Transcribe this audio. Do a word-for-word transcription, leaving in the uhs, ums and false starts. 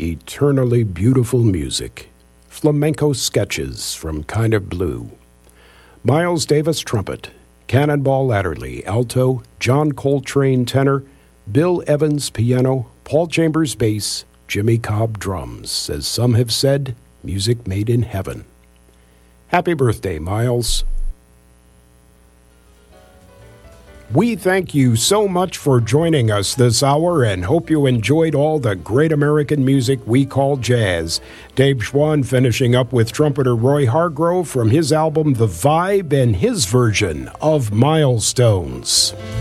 Eternally Beautiful Music, Flamenco Sketches from Kind of Blue, Miles Davis trumpet, Cannonball Adderley alto, John Coltrane tenor, Bill Evans piano, Paul Chambers bass, Jimmy Cobb drums. As some have said, music made in heaven. Happy birthday, Miles. We thank you so much for joining us this hour and hope you enjoyed all the great American music we call jazz. Dave Schwann finishing up with trumpeter Roy Hargrove from his album The Vibe and his version of Milestones.